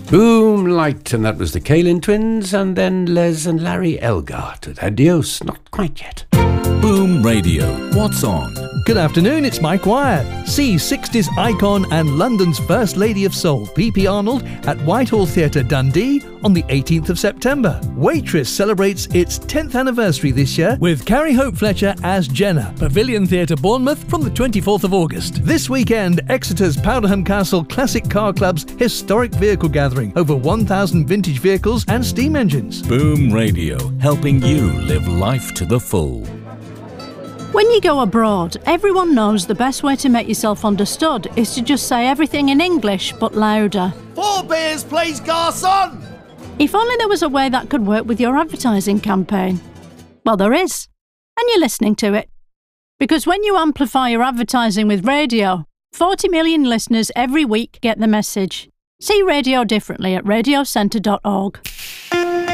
Boom Light, and that was the Kalin Twins, and then Les and Larry Elgart with Adios, not quite yet. Boom Radio. What's on? Good afternoon, it's Mike Wyatt. See 60s icon and London's First Lady of Soul, P.P. Arnold, at Whitehall Theatre, Dundee on the 18th of September. Waitress celebrates its 10th anniversary this year with Carrie Hope Fletcher as Jenna, Pavilion Theatre, Bournemouth from the 24th of August. This weekend, Exeter's Powderham Castle Classic Car Club's historic vehicle gathering, over 1,000 vintage vehicles and steam engines. Boom Radio, helping you live life to the full. When you go abroad, everyone knows the best way to make yourself understood is to just say everything in English, but louder. 4 beers, please, garçon! If only there was a way that could work with your advertising campaign. Well, there is. And you're listening to it. Because when you amplify your advertising with radio, 40 million listeners every week get the message. See radio differently at radiocentre.org.